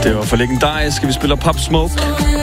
Det var for legendarisk. Vi spiller Pop Smoke.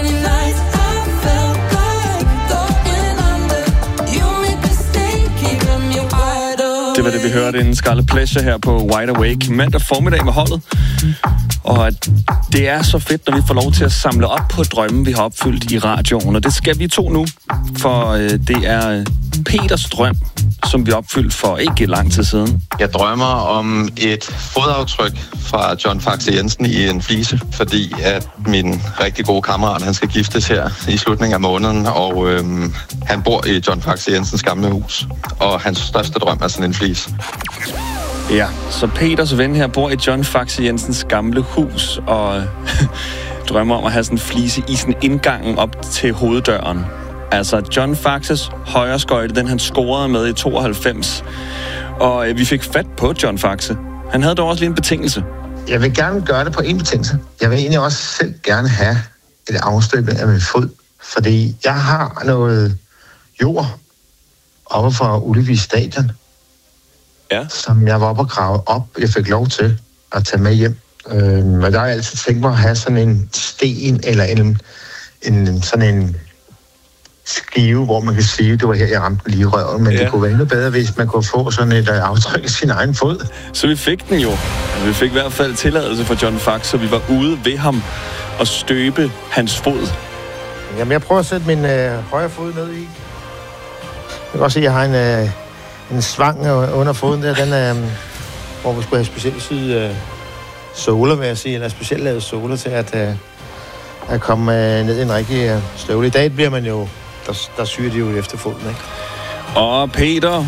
Det var det, vi hørte inden Scarlet Pleasure her på Wide Awake mandag formiddag med holdet. Og det er så fedt, når vi får lov til at samle op på drømmen, vi har opfyldt i radioen. Og det skal vi to nu, for det er Peters drøm, som vi opfyldte for ikke lang tid siden. Jeg drømmer om et fodaftryk fra John Faxe Jensen i en flise, fordi at min rigtig gode kammerat, han skal giftes her i slutningen af måneden, og han bor i John Faxe Jensens gamle hus, og hans største drøm er sådan en flise. Ja, så Peters ven her bor i John Faxe Jensens gamle hus, og drømmer om at have sådan en flise i sådan indgangen op til hoveddøren. Altså John Faxes højre skøjte, den han scorede med i 92. Og vi fik fat på John Faxe. Han havde dog også lige en betingelse. Jeg vil gerne gøre det på en betingelse. Jeg vil egentlig også selv gerne have et afstøbning af min fod. Fordi jeg har noget jord oppe fra Ullevi Stadion, som jeg var oppe og grave op. Jeg fik lov til at tage med hjem. Men der har jeg altid tænkt mig at have sådan en sten eller sådan en skive, hvor man kan sige, at det var her, jeg ramte lige røven, men det kunne være endnu bedre, hvis man kunne få sådan et aftryk af sin egen fod. Så vi fik den jo. Vi fik i hvert fald tilladelse fra John Faxe, så vi var ude ved ham og støbe hans fod. Jamen, jeg prøver at sætte min højre fod ned i. Jeg kan også se, at jeg har en svang under foden der, den hvor man skulle have specielt syet såler, vil jeg sige, eller specielt lavet såler til at komme ned i en rigtig støvle. I dag bliver man jo, der syr de jo efter foden, ikke? Og Peter.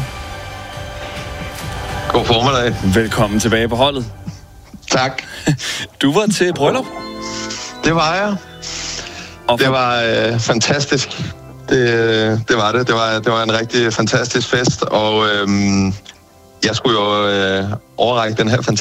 God formiddag. Velkommen tilbage på holdet. Tak. Du var til bryllup. Det var jeg. Det var fantastisk. Det var det. Det var en rigtig fantastisk fest, og jeg skulle jo overrække den her